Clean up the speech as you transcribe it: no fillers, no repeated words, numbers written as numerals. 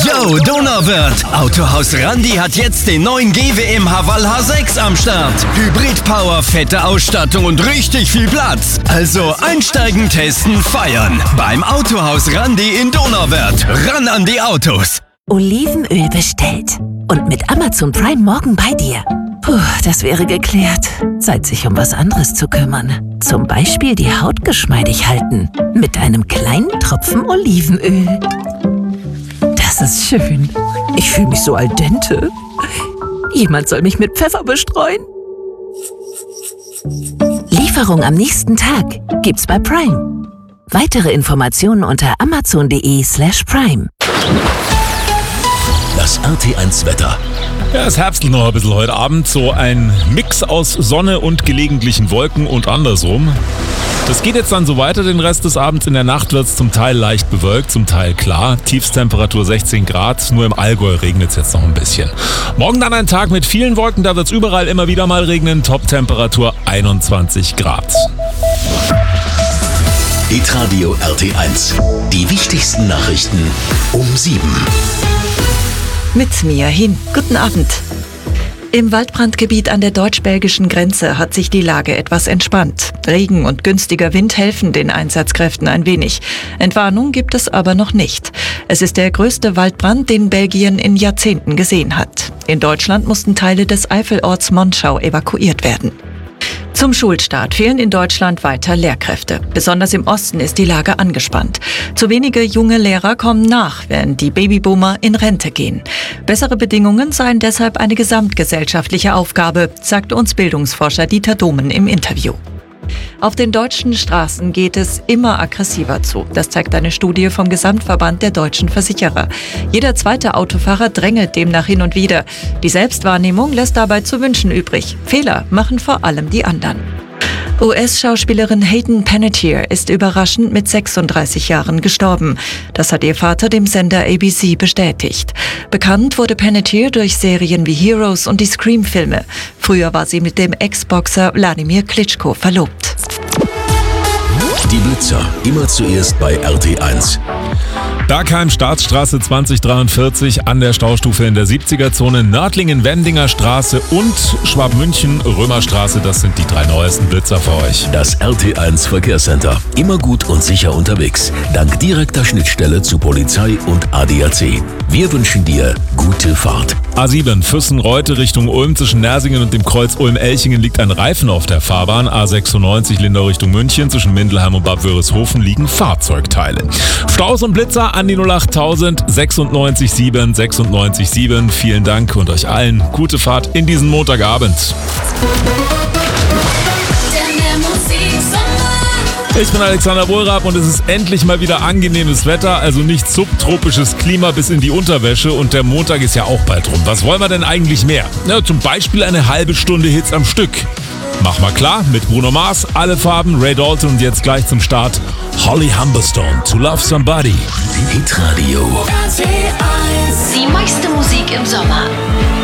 Yo, Donauwörth! Autohaus Randi hat jetzt den neuen GWM Haval H6 am Start. Hybrid-Power, fette Ausstattung und richtig viel Platz. Also einsteigen, testen, feiern. Beim Autohaus Randi in Donauwörth. Ran an die Autos! Olivenöl bestellt. Und mit Amazon Prime morgen bei dir. Puh, das wäre geklärt. Zeit, sich um was anderes zu kümmern. Zum Beispiel die Haut geschmeidig halten. Mit einem kleinen Tropfen Olivenöl. Das ist schön. Ich fühle mich so al dente. Jemand soll mich mit Pfeffer bestreuen. Lieferung am nächsten Tag gibt's bei Prime. Weitere Informationen unter amazon.de/prime. Das RT1 Wetter. Ja, es herbstelt noch ein bisschen heute Abend. So ein Mix aus Sonne und gelegentlichen Wolken und andersrum. Das geht jetzt dann so weiter den Rest des Abends. In der Nacht wird es zum Teil leicht bewölkt, zum Teil klar. Tiefsttemperatur 16 Grad, nur im Allgäu regnet es jetzt noch ein bisschen. Morgen dann ein Tag mit vielen Wolken, da wird es überall immer wieder mal regnen. Toptemperatur 21 Grad. Hitradio RT1. Die wichtigsten Nachrichten um 7. Mit Mia Hin. Guten Abend. Im Waldbrandgebiet an der deutsch-belgischen Grenze hat sich die Lage etwas entspannt. Regen und günstiger Wind helfen den Einsatzkräften ein wenig. Entwarnung gibt es aber noch nicht. Es ist der größte Waldbrand, den Belgien in Jahrzehnten gesehen hat. In Deutschland mussten Teile des Eifelorts Monschau evakuiert werden. Zum Schulstart fehlen in Deutschland weiter Lehrkräfte. Besonders im Osten ist die Lage angespannt. Zu wenige junge Lehrer kommen nach, während die Babyboomer in Rente gehen. Bessere Bedingungen seien deshalb eine gesamtgesellschaftliche Aufgabe, sagt uns Bildungsforscher Dieter Domen im Interview. Auf den deutschen Straßen geht es immer aggressiver zu. Das zeigt eine Studie vom Gesamtverband der deutschen Versicherer. Jeder zweite Autofahrer drängelt demnach hin und wieder. Die Selbstwahrnehmung lässt dabei zu wünschen übrig. Fehler machen vor allem die anderen. US-Schauspielerin Hayden Panettiere ist überraschend mit 36 Jahren gestorben. Das hat ihr Vater dem Sender ABC bestätigt. Bekannt wurde Panettiere durch Serien wie Heroes und die Scream-Filme. Früher war sie mit dem Ex-Boxer Wladimir Klitschko verlobt. Die Blitzer, immer zuerst bei RT1. Bergheim, Staatsstraße 2043 an der Staustufe in der 70er-Zone, Nördlingen-Wendinger Straße und Schwabmünchen, Römerstraße. Das sind die 3 neuesten Blitzer für euch. Das RT1 Verkehrscenter. Immer gut und sicher unterwegs. Dank direkter Schnittstelle zu Polizei und ADAC. Wir wünschen dir gute Fahrt. A7 Füssen-Reute Richtung Ulm. Zwischen Nersingen und dem Kreuz Ulm-Elchingen liegt ein Reifen auf der Fahrbahn. A96 Lindau Richtung München. Zwischen Mindelheim und Bad Wörishofen liegen Fahrzeugteile. Staus und Blitzer an die 08000 96 7 96 7. Vielen Dank und euch allen gute Fahrt in diesen Montagabend. Ich bin Alexander Wohlrab und es ist endlich mal wieder angenehmes Wetter, also nicht subtropisches Klima bis in die Unterwäsche und der Montag ist ja auch bald rum. Was wollen wir denn eigentlich mehr? Ja, zum Beispiel eine halbe Stunde Hits am Stück. Mach mal klar mit Bruno Mars, alle Farben, Ray Dalton und jetzt gleich zum Start Holly Humberstone, To Love Somebody. Hitradio. Die meiste Musik im Sommer.